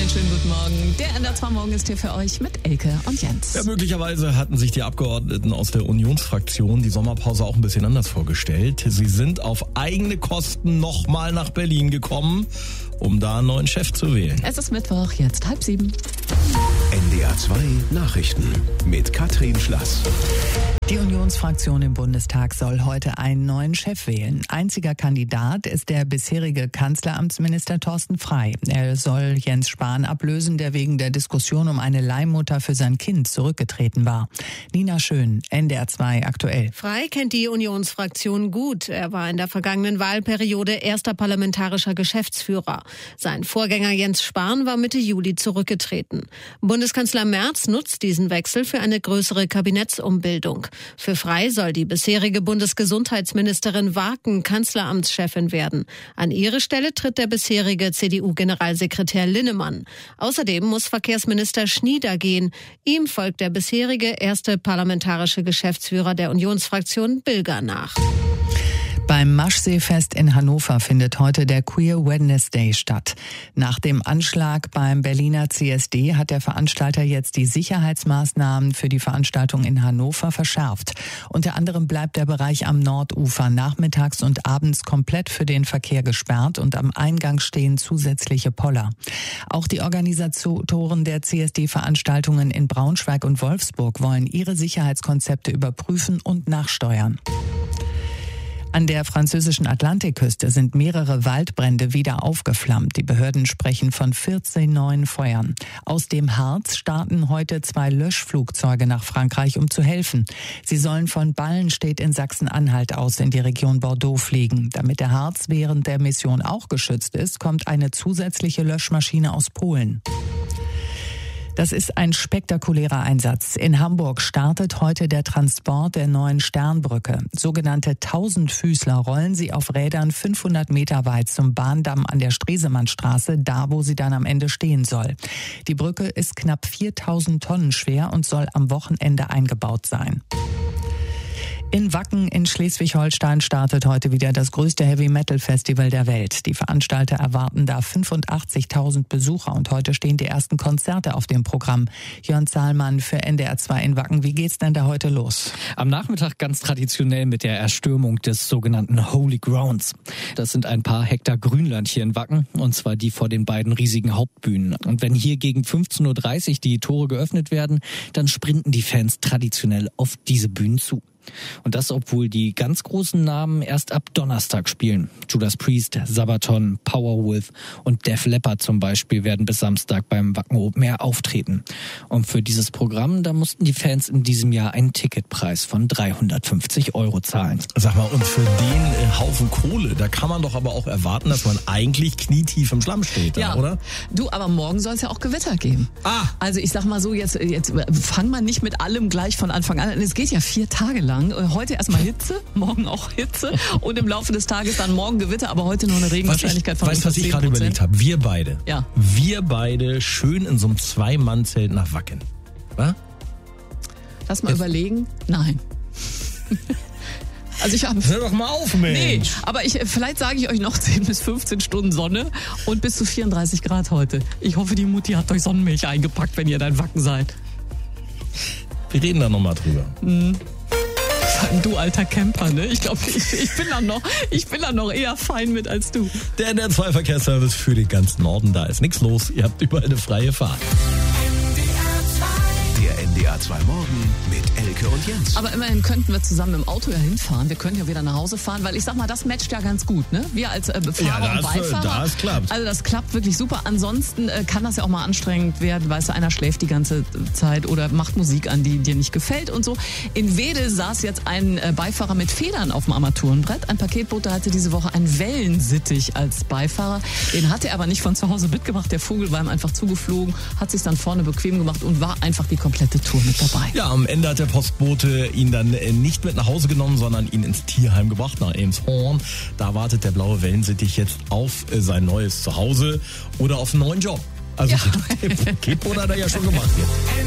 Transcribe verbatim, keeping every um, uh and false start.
Einen schönen guten Morgen. Der N D R zwei Morgen ist hier für euch mit Elke und Jens. Ja, möglicherweise hatten sich die Abgeordneten aus der Unionsfraktion die Sommerpause auch ein bisschen anders vorgestellt. Sie sind auf eigene Kosten nochmal nach Berlin gekommen, um da einen neuen Chef zu wählen. Es ist Mittwoch, jetzt halb sieben. N D R zwei Nachrichten mit Katrin Schlass. Die Unionsfraktion im Bundestag soll heute einen neuen Chef wählen. Einziger Kandidat ist der bisherige Kanzleramtsminister Thorsten Frey. Er soll Jens Spahn ablösen, der wegen der Diskussion um eine Leihmutter für sein Kind zurückgetreten war. Nina Schön, N D R zwei aktuell. Frey kennt die Unionsfraktion gut. Er war in der vergangenen Wahlperiode erster parlamentarischer Geschäftsführer. Sein Vorgänger Jens Spahn war Mitte Juli zurückgetreten. Bundeskanzler Merz nutzt diesen Wechsel für eine größere Kabinettsumbildung. Für Frey soll die bisherige Bundesgesundheitsministerin Waken Kanzleramtschefin werden. An ihre Stelle tritt der bisherige C D U-Generalsekretär Linnemann. Außerdem muss Verkehrsminister Schnieder gehen. Ihm folgt der bisherige erste parlamentarische Geschäftsführer der Unionsfraktion Bilger nach. Beim Maschseefest in Hannover findet heute der Queer Wednesday statt. Nach dem Anschlag beim Berliner C S D hat der Veranstalter jetzt die Sicherheitsmaßnahmen für die Veranstaltung in Hannover verschärft. Unter anderem bleibt der Bereich am Nordufer nachmittags und abends komplett für den Verkehr gesperrt und am Eingang stehen zusätzliche Poller. Auch die Organisatoren der C S D-Veranstaltungen in Braunschweig und Wolfsburg wollen ihre Sicherheitskonzepte überprüfen und nachsteuern. An der französischen Atlantikküste sind mehrere Waldbrände wieder aufgeflammt. Die Behörden sprechen von vierzehn neuen Feuern. Aus dem Harz starten heute zwei Löschflugzeuge nach Frankreich, um zu helfen. Sie sollen von Ballenstedt in Sachsen-Anhalt aus in die Region Bordeaux fliegen. Damit der Harz während der Mission auch geschützt ist, kommt eine zusätzliche Löschmaschine aus Polen. Das ist ein spektakulärer Einsatz. In Hamburg startet heute der Transport der neuen Sternbrücke. Sogenannte Tausendfüßler rollen sie auf Rädern fünfhundert Meter weit zum Bahndamm an der Stresemannstraße, da wo sie dann am Ende stehen soll. Die Brücke ist knapp viertausend Tonnen schwer und soll am Wochenende eingebaut sein. In Wacken in Schleswig-Holstein startet heute wieder das größte Heavy-Metal-Festival der Welt. Die Veranstalter erwarten da fünfundachtzigtausend Besucher und heute stehen die ersten Konzerte auf dem Programm. Jörn Zahlmann für N D R zwei in Wacken. Wie geht's denn da heute los? Am Nachmittag ganz traditionell mit der Erstürmung des sogenannten Holy Grounds. Das sind ein paar Hektar Grünland hier in Wacken, und zwar die vor den beiden riesigen Hauptbühnen. Und wenn hier gegen fünfzehn Uhr dreißig die Tore geöffnet werden, dann sprinten die Fans traditionell auf diese Bühnen zu. Und das, obwohl die ganz großen Namen erst ab Donnerstag spielen. Judas Priest, Sabaton, Powerwolf und Def Leppard zum Beispiel werden bis Samstag beim Wacken Open Air auftreten. Und für dieses Programm, da mussten die Fans in diesem Jahr einen Ticketpreis von dreihundertfünfzig Euro zahlen. Sag mal, und für den äh, Haufen Kohle, da kann man doch aber auch erwarten, dass man eigentlich knietief im Schlamm steht, ja, oder? Du, aber morgen soll es ja auch Gewitter geben. Ah! Also ich sag mal so, jetzt, jetzt fang mal nicht mit allem gleich von Anfang an. Es geht ja vier Tage lang. Heute erstmal Hitze, morgen auch Hitze und im Laufe des Tages dann morgen Gewitter, aber heute nur eine Regenwahrscheinlichkeit von Weißt du, was ich gerade überlegt habe? Wir beide. Ja. Wir beide schön in so einem Zwei-Mann-Zelt nach Wacken. Was? Lass mal Jetzt. überlegen. Nein. Also ich habe. Hör doch mal auf, Mensch. Nee, aber ich, vielleicht sage ich euch noch zehn bis fünfzehn Stunden Sonne und bis zu vierunddreißig Grad heute. Ich hoffe, die Mutti hat euch Sonnenmilch eingepackt, wenn ihr da in Wacken seid. Wir reden da nochmal drüber. Mhm. Du alter Camper, ne? Ich glaube, ich, ich bin da noch, ich bin da noch eher fein mit als du. Der N D R zwei Verkehrsservice für den ganzen Norden. Da ist nichts los. Ihr habt überall eine freie Fahrt. Der N D R zwei Morgen mit Elke und Jens. Aber immerhin könnten wir zusammen im Auto ja hinfahren. Wir können ja wieder nach Hause fahren, weil ich sag mal, das matcht ja ganz gut, ne? Wir als äh, Fahrer Ja, und das, Beifahrer. das klappt. Also das klappt wirklich super. Ansonsten äh, kann das ja auch mal anstrengend werden, weißt du, einer schläft die ganze Zeit oder macht Musik an, die dir nicht gefällt und so. In Wedel saß jetzt ein äh, Beifahrer mit Federn auf dem Armaturenbrett. Ein Paketbote hatte diese Woche einen Wellensittich als Beifahrer. Den hatte er aber nicht von zu Hause mitgebracht. Der Vogel war ihm einfach zugeflogen, hat sich dann vorne bequem gemacht und war einfach die komplette Tour mit dabei. Ja, am Ende hat der Postbote ihn dann nicht mit nach Hause genommen, sondern ihn ins Tierheim gebracht, nach Elmshorn. Da wartet der blaue Wellensittich jetzt auf sein neues Zuhause oder auf einen neuen Job. Also Ja. der Paketbote hat er ja schon gemacht jetzt.